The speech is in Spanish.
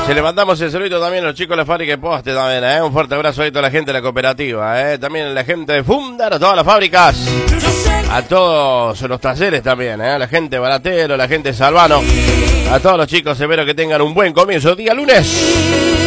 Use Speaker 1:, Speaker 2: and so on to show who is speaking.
Speaker 1: Se le mandamos el saludito también a los chicos de la fábrica de poste también, un fuerte abrazo a toda la gente de la cooperativa, también a la gente de Fundar, a todas las fábricas, a todos los talleres también, a la gente de Baratero, a la gente de Salvano, a todos los chicos, espero que tengan un buen comienzo, día lunes.